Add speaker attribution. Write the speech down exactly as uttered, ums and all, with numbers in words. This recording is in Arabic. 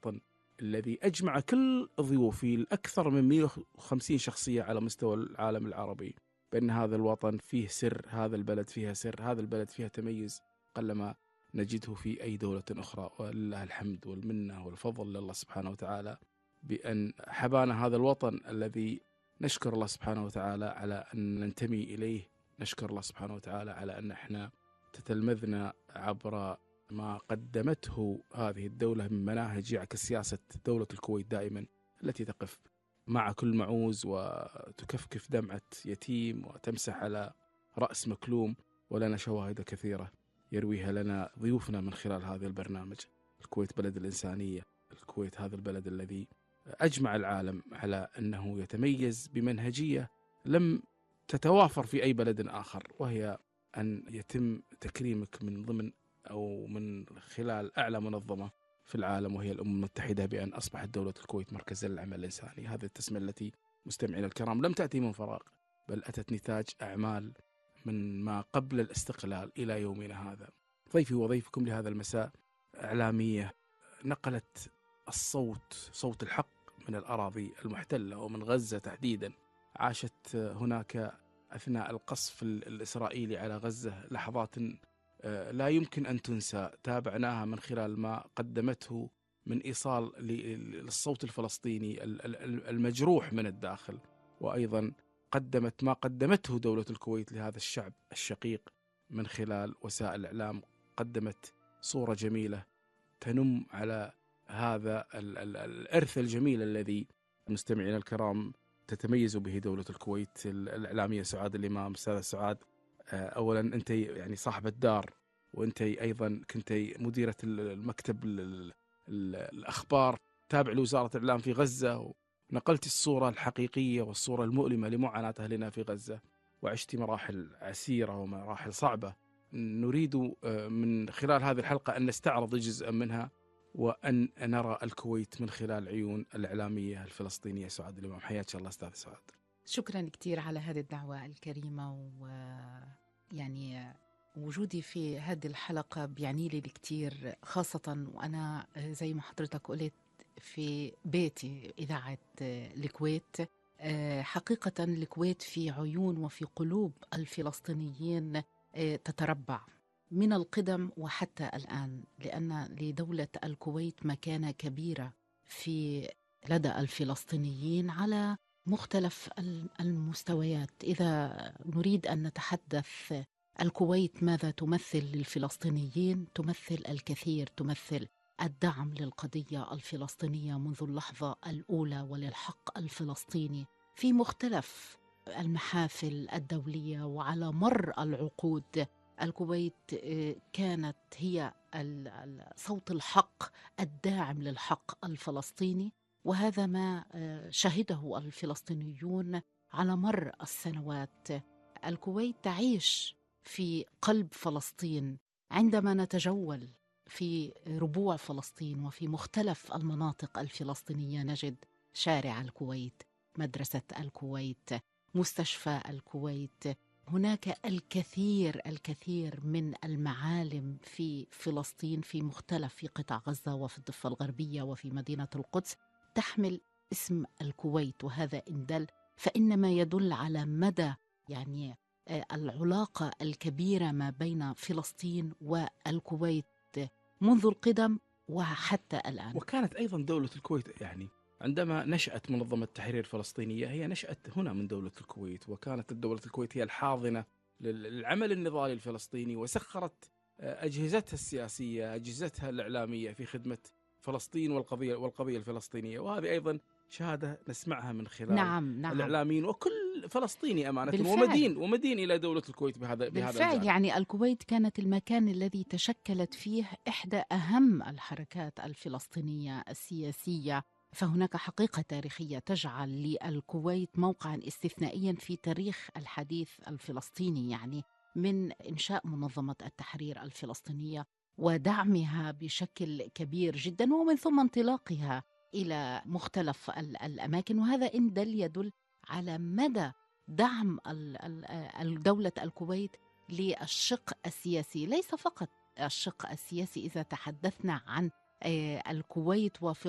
Speaker 1: الوطن الذي أجمع كل ضيوفي الأكثر من مئة وخمسين شخصية على مستوى العالم العربي بأن هذا الوطن فيه سر، هذا البلد فيها سر، هذا البلد فيها تميز قلما نجده في أي دولة أخرى. ولله الحمد والمنة والفضل لله سبحانه وتعالى بأن حبانا هذا الوطن الذي نشكر الله سبحانه وتعالى على أن ننتمي إليه. نشكر الله سبحانه وتعالى على أن احنا تتلمذنا عبر ما قدمته هذه الدولة من مناهج يعكس سياسة دولة الكويت دائما، التي تقف مع كل معوز وتكفكف دمعة يتيم وتمسح على رأس مكلوم. ولنا شواهد كثيرة يرويها لنا ضيوفنا من خلال هذا البرنامج. الكويت بلد الإنسانية، الكويت هذا البلد الذي أجمع العالم على أنه يتميز بمنهجية لم تتوافر في أي بلد آخر، وهي أن يتم تكريمك من ضمن أو من خلال أعلى منظمة في العالم وهي الأمم المتحدة بأن أصبحت دولة الكويت مركزا للعمل الإنساني. هذه التسمية التي مستمعين الكرام لم تأتي من فراغ، بل أتت نتاج أعمال من ما قبل الاستقلال إلى يومنا هذا. ضيفي وضيفكم لهذا المساء إعلامية نقلت الصوت، صوت الحق من الأراضي المحتلة ومن غزة تحديدا. عاشت هناك أثناء القصف الإسرائيلي على غزة لحظات لا يمكن أن تنسى، تابعناها من خلال ما قدمته من إيصال للصوت الفلسطيني المجروح من الداخل، وأيضا قدمت ما قدمته دولة الكويت لهذا الشعب الشقيق من خلال وسائل الإعلام. قدمت صورة جميلة تنم على هذا الإرث الجميل الذي مستمعين الكرام تتميز به دولة الكويت. الإعلامية سعاد الإمام. أستاذة سعاد، أولا أنت يعني صاحبة دار، وأنت أيضا كنت مديرة المكتب الأخبار تابع لوزارة الإعلام في غزة، ونقلت الصورة الحقيقية والصورة المؤلمة لمعاناة أهلنا في غزة، وعشت مراحل عسيرة ومراحل صعبة. نريد من خلال هذه الحلقة أن نستعرض جزءا منها وأن نرى الكويت من خلال عيون الإعلامية الفلسطينية سعاد الإمام. حياك الله أستاذ سعاد.
Speaker 2: شكرا كثير على هذه الدعوة الكريمة، ويعني وجودي في هذه الحلقة بيعني لي كثير، خاصة وأنا زي ما حضرتك قلت في بيتي إذاعة الكويت. حقيقة الكويت في عيون وفي قلوب الفلسطينيين تتربع من القدم وحتى الآن، لأن لدولة الكويت مكانة كبيرة في لدى الفلسطينيين على مختلف المستويات. إذا نريد أن نتحدث الكويت ماذا تمثل للفلسطينيين، تمثل الكثير، تمثل الدعم للقضية الفلسطينية منذ اللحظة الأولى وللحق الفلسطيني في مختلف المحافل الدولية وعلى مر العقود. الكويت كانت هي صوت الحق، الداعم للحق الفلسطيني، وهذا ما شهده الفلسطينيون على مر السنوات. الكويت تعيش في قلب فلسطين. عندما نتجول في ربوع فلسطين وفي مختلف المناطق الفلسطينية نجد شارع الكويت، مدرسة الكويت، مستشفى الكويت. هناك الكثير الكثير من المعالم في فلسطين، في مختلف في قطاع غزة وفي الضفة الغربية وفي مدينة القدس تحمل اسم الكويت، وهذا إن دل فإنما يدل على مدى يعني العلاقة الكبيرة ما بين فلسطين والكويت منذ القدم وحتى الآن.
Speaker 1: وكانت أيضا دولة الكويت يعني عندما نشأت منظمة التحرير الفلسطينية هي نشأت هنا من دولة الكويت، وكانت الدولة الكويت هي الحاضنة للعمل النضالي الفلسطيني، وسخرت أجهزتها السياسية أجهزتها الإعلامية في خدمة فلسطين والقضية والقضية الفلسطينية. وهذه أيضا شهادة نسمعها من خلال
Speaker 2: نعم نعم.
Speaker 1: الإعلاميين وكل فلسطيني أمانة، بالفعل. ومدين ومدين إلى دولة الكويت بهذا
Speaker 2: بالفعل
Speaker 1: بهذا
Speaker 2: يعني الكويت كانت المكان الذي تشكلت فيه إحدى أهم الحركات الفلسطينية السياسية، فهناك حقيقة تاريخية تجعل للكويت موقعا استثنائيا في تاريخ الحديث الفلسطيني، يعني من إنشاء منظمة التحرير الفلسطينية ودعمها بشكل كبير جدا، ومن ثم انطلاقها إلى مختلف الأماكن. وهذا إن دل يدل على مدى دعم دولة الكويت للشق السياسي، ليس فقط الشق السياسي. إذا تحدثنا عن الكويت وفلسطين